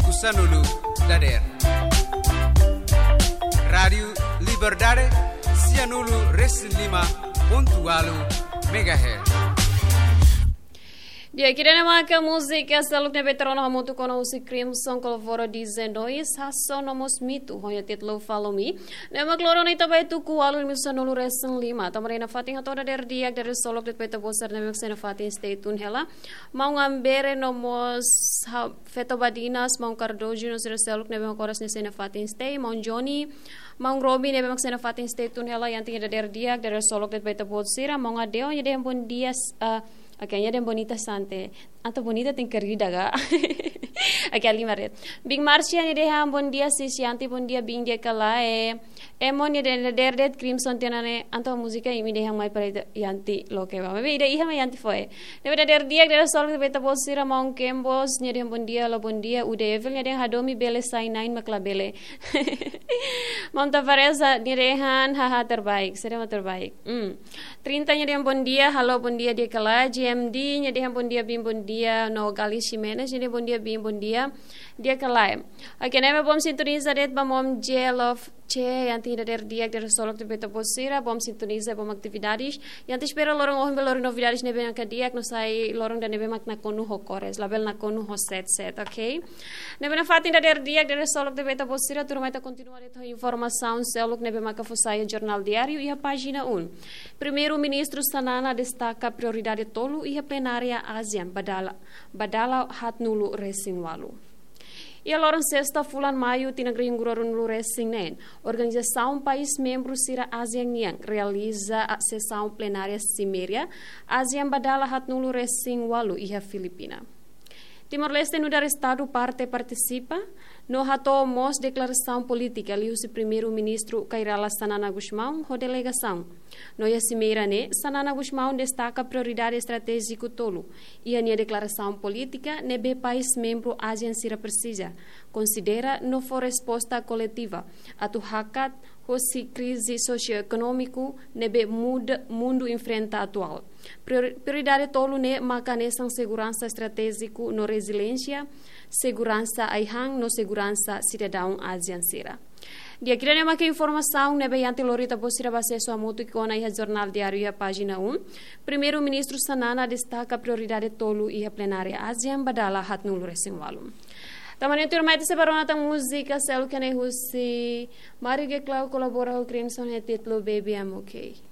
Kusanulu Dader Radio Liberdade Sianulu Reslima Pontualu Megahertz. Dia querendo marcar música saluk na veterano hamutu kono usi Crimson Colvoro dizendo is haso nomos mitu hoya titlo follow me. Nema kloro ni tabai tu kualu misanulu resen lima. Tamarina fating atoda der diak der solok det peta bosar na mexena fating stay tun hela. Mau ngambere nomos feto badinas mau cardojo no ser saluk nebe koras ni sena fating stay mau Johnny Mang Robin nebe maksena fating stay tun hela yang tinggal der diak der solok det peta bosira mau ngadeo nya dem bon dias Aquella de bonita sante. Anta bonita tem querida ga. Aquela maret. Big Marcia ni deha bon dia sisianti bon dia bing dia kalae. Emon ni de der Crimson tenane anta música imi deha mai para yanti loke ba. Maybe ida iha mai yanti foi. Nebe der dia der sol de beta bosira mong kembos ni de bon dia lo bon dia ude evel ni de hadomi bele sai nine makla bele. Monta Vareza ni dehan haha terbaik. Serema terbaik. 30 ni de bon dia halo bon dia dia kalae. MD nya dia bon dia bim bon dia no Gali Ximenes nya bon dia bim bon dia kalai. Oke neme bom sintoniza det bom gel of che yang tidak der dia der solok de beta posira bom sintoniza bom atividades yang espera lorong ohim belorong novidades nebe yang kadiak no sai lorong dan nebe mak na konu hokores label na konu ho set okay nebe na fatin der dia der solok de beta posira turma ta continuar itu informação selok nebe mak fosai jornal diário e a página 1 Primeiro-ministro Sanana destaca prioridade tolu e a plenária ASEAN badala hatnulu resinwalu. E a lorong sexta fulan maio tinagring gurorun racing nen. Organização país membro sira ASEAN yang realiza a sessão plenária cimeria ASEAN badala hatnulu racing walu iha Filipina. Timor-Leste no dar estado parte participa no hato mos declaração política ali o primeiro-ministro Kairala Sanana Gusmão ho delegação. No ia cimeira ne Sanana Gusmão destaca prioridade estratégico tolo e a declaração política nebe país membro ASEAN sira precisa considera no for resposta coletiva a tu hakat hosi crise socioeconômico nebe mundo enfrenta atual. Prioridade tolo ne mecanismo segurança estratégico no resiliência, segurança aihang no segurança cidadão ASEAN sira. Dia kiranya make informação nebe yanti lorita bosira base sua mutu kona iha jornal diário a página 1. Primeiro-ministro Sanana destaca prioridade tolo e a plenária ASEAN badala hatnulu resinwalu. Taman itu rumah itu sebarang tang música selalu kena husi. Mari ke clau colabora com Crimson e titlo Baby I'm Okay.